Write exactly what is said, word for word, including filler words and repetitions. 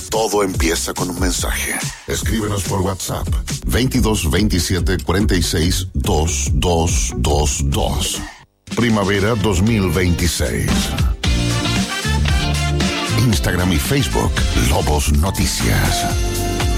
Todo empieza con un mensaje. Escríbenos por WhatsApp veintidós veintisiete cuarenta y seis dos dos dos dos. Primavera dos mil veintiséis. Instagram y Facebook, Lobos Noticias.